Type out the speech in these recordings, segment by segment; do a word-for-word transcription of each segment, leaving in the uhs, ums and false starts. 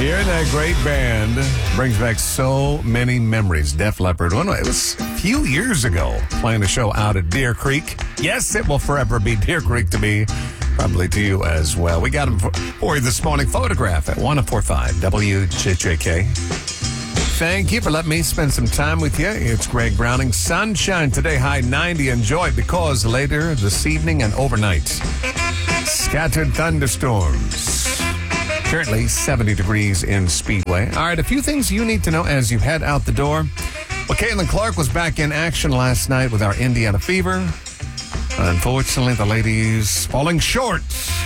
Hearing that great band brings back so many memories. Def Leppard. Well, it was a few years ago playing a show out at Deer Creek. Yes, it will forever be Deer Creek to me. Probably to you as well. We got them for you this morning. Photograph at one oh four five W J J K. Thank you for letting me spend some time with you. It's Greg Browning. Sunshine today, high ninety. Enjoy because later this evening and overnight, scattered thunderstorms. Currently seventy degrees in Speedway. All right, a few things you need to know as you head out the door. Well, Caitlin Clark was back in action last night with our Indiana Fever. Unfortunately, the ladies falling short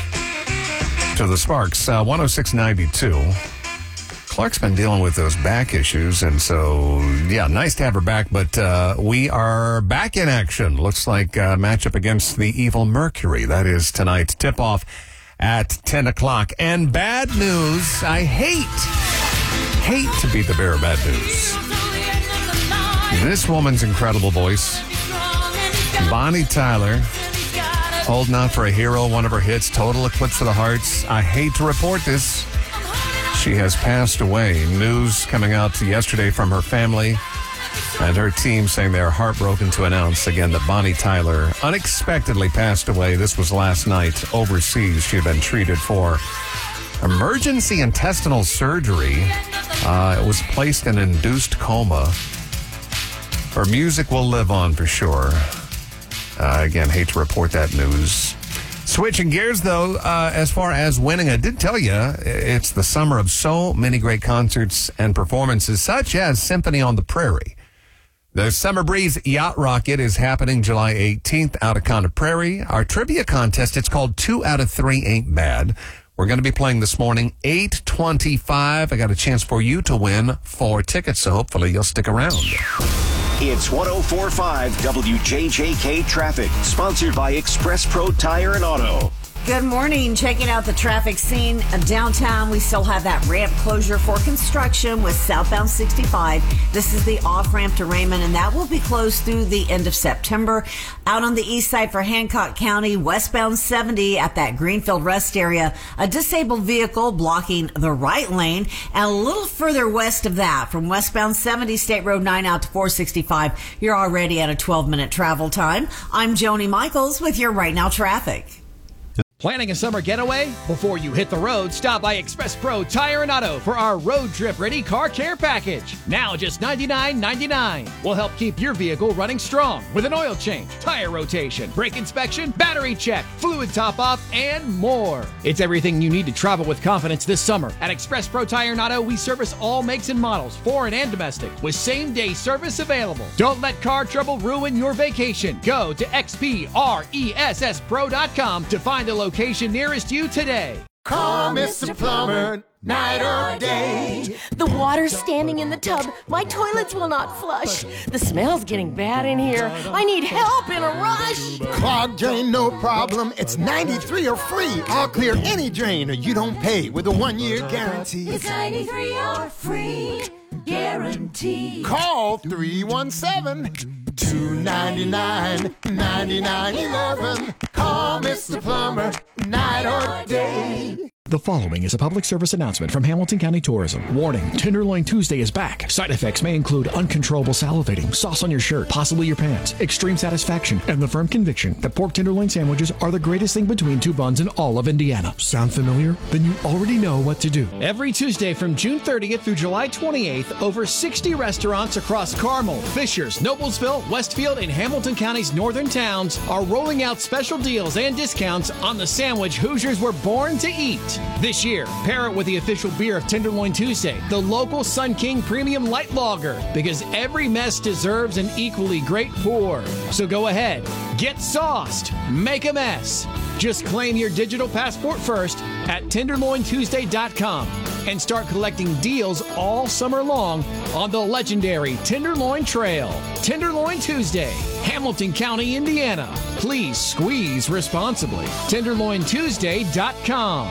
to the Sparks. Uh, one oh six ninety-two. Clark's been dealing with those back issues, and so, yeah, nice to have her back, but uh, we are back in action. Looks like a matchup against the Evil Mercury. That is tonight. Tip-off at ten o'clock. And bad news, I hate, hate to be the bearer of bad news. This woman's incredible voice, Bonnie Tyler, holding out for a hero, one of her hits, Total Eclipse of the Hearts. I hate to report this. She has passed away. News coming out yesterday from her family and her team saying they are heartbroken to announce again that Bonnie Tyler unexpectedly passed away. This was last night overseas. She had been treated for emergency intestinal surgery. Uh, it was placed in induced coma. Her music will live on for sure. Uh, again, hate to report that news. Switching gears, though, uh, as far as winning, I did tell you it's the summer of so many great concerts and performances, such as Symphony on the Prairie. The Summer Breeze Yacht Rocket is happening July eighteenth out of Conner Prairie. Our trivia contest, it's called Two Out of Three Ain't Bad. We're going to be playing this morning, eight twenty-five. I got a chance for you to win four tickets, so hopefully you'll stick around. It's one oh four point five W J J K Traffic, sponsored by Express Pro Tire and Auto. Good morning. Checking out the traffic scene downtown. We still have that ramp closure for construction with southbound sixty-five. This is the off-ramp to Raymond, and that will be closed through the end of September. Out on the east side for Hancock County, westbound seventy at that Greenfield Rest area, a disabled vehicle blocking the right lane. And a little further west of that, from westbound seventy State Road nine out to four sixty-five, you're already at a twelve-minute travel time. I'm Joni Michaels with your Right Now Traffic. Planning a summer getaway? Before you hit the road, stop by Express Pro Tire and Auto for our road trip ready car care package. Now just ninety-nine ninety-nine. We'll help keep your vehicle running strong with an oil change, tire rotation, brake inspection, battery check, fluid top off, and more. It's everything you need to travel with confidence this summer. At Express Pro Tire and Auto, we service all makes and models, foreign and domestic, with same day service available. Don't let car trouble ruin your vacation. Go to X P R E S S Pro dot com to find a location location nearest you today. Call Mister Plumber, night or day. The water's standing in the tub. My toilets will not flush. The smell's getting bad in here. I need help in a rush. Clogged drain, no problem. It's ninety-three or free. I'll clear any drain or you don't pay with a one-year guarantee. It's ninety-three or free guarantee. Call three one seven, two nine nine, nine nine one one. Call Mister Plumber, night or day. The following is a public service announcement from Hamilton County Tourism. Warning, Tenderloin Tuesday is back. Side effects may include uncontrollable salivating, sauce on your shirt, possibly your pants, extreme satisfaction, and the firm conviction that pork tenderloin sandwiches are the greatest thing between two buns in all of Indiana. Sound familiar? Then you already know what to do. Every Tuesday from June thirtieth through July twenty-eighth, over sixty restaurants across Carmel, Fishers, Noblesville, Westfield, and Hamilton County's northern towns are rolling out special deals and discounts on the sandwich Hoosiers were born to eat. This year, pair it with the official beer of Tenderloin Tuesday, the local Sun King Premium Light Lager, because every mess deserves an equally great pour. So go ahead, get sauced, make a mess. Just claim your digital passport first at tenderloin tuesday dot com and start collecting deals all summer long on the legendary Tenderloin Trail. Tenderloin Tuesday, Hamilton County, Indiana. Please squeeze responsibly. tenderloin tuesday dot com.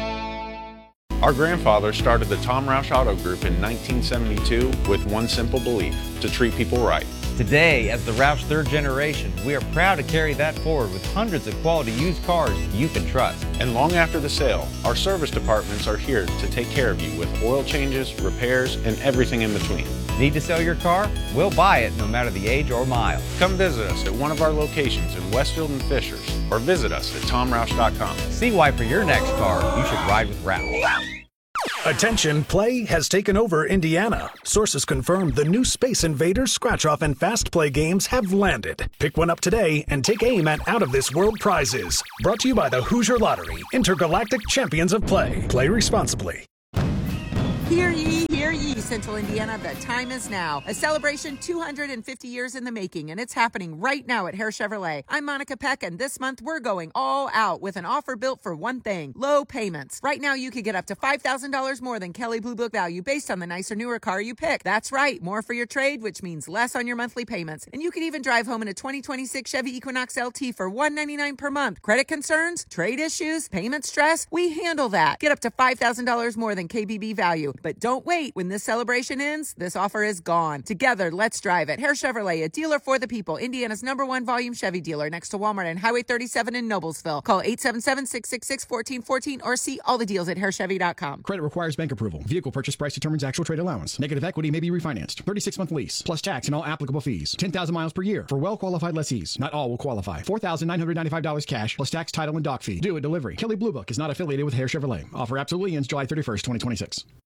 Our grandfather started the Tom Roush Auto Group in nineteen seventy-two with one simple belief: to treat people right. Today, as the Roush third generation, we are proud to carry that forward with hundreds of quality used cars you can trust. And long after the sale, our service departments are here to take care of you with oil changes, repairs, and everything in between. Need to sell your car? We'll buy it no matter the age or mile. Come visit us at one of our locations in Westfield and Fishers, or visit us at tom roush dot com. See why for your next car, you should ride with Roush. Attention, play has taken over Indiana. Sources confirm the new Space Invaders, Scratch-Off, and Fast Play games have landed. Pick one up today and take aim at out-of-this-world prizes. Brought to you by the Hoosier Lottery, Intergalactic Champions of Play. Play responsibly. Hear ye, hear ye, Central Indiana, the time is now. A celebration two hundred fifty years in the making, and it's happening right now at Hare Chevrolet. I'm Monica Peck, and this month we're going all out with an offer built for one thing, low payments. Right now you could get up to five thousand dollars more than Kelley Blue Book value based on the nicer, newer car you pick. That's right, more for your trade, which means less on your monthly payments. And you could even drive home in a twenty twenty-six Chevy Equinox L T for one hundred ninety-nine dollars per month. Credit concerns, trade issues, payment stress, we handle that. Get up to five thousand dollars more than K B B value. But don't wait. When this celebration ends, this offer is gone. Together, let's drive it. Hare Chevrolet, a dealer for the people. Indiana's number one volume Chevy dealer next to Walmart and Highway thirty-seven in Noblesville. Call eight seven seven, six six six, one four one four or see all the deals at hare chevy dot com. Credit requires bank approval. Vehicle purchase price determines actual trade allowance. Negative equity may be refinanced. thirty-six month lease, plus tax and all applicable fees. ten thousand miles per year for well-qualified lessees. Not all will qualify. four thousand nine hundred ninety-five dollars cash, plus tax, title, and dock fee. Due at delivery. Kelley Blue Book is not affiliated with Hare Chevrolet. Offer absolutely ends July thirty-first, twenty twenty-six.